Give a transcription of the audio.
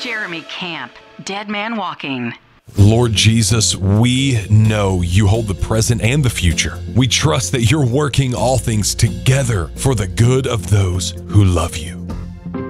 Jeremy Camp, Dead Man Walking. Lord Jesus, we know you hold the present and the future. We trust that you're working all things together for the good of those who love you.